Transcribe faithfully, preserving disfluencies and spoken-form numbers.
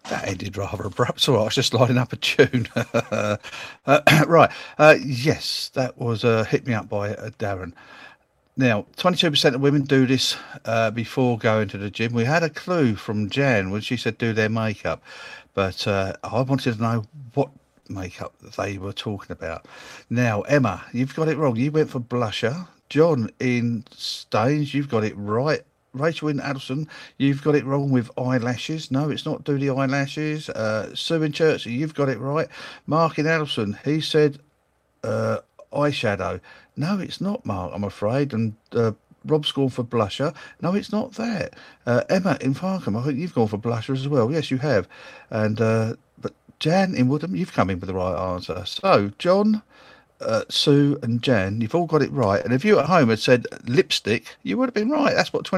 That ended rather abrupt. So I was just lining up a tune. uh, right. Uh, yes, that was uh, Hit Me Up by uh, Darren. Now, twenty-two percent of women do this uh, before going to the gym. We had a clue from Jan when she said do their makeup, but uh, I wanted to know what makeup they were talking about. Now, Emma, you've got it wrong. You went for blusher. John in Staines, you've got it right. Rachel in Addison, you've got it wrong with eyelashes. No, it's not do the eyelashes. Uh, Sue in Church, you've got it right. Mark in Addison, he said uh, eyeshadow. No, it's not, Mark, I'm afraid. And uh, Rob's gone for blusher. No, it's not that. Uh, Emma in Farkham, I think you've gone for blusher as well. Yes, you have. And uh, but Jan in Woodham, you've come in with the right answer. So, John, uh, Sue, and Jan, you've all got it right. And if you at home had said lipstick, you would have been right. That's what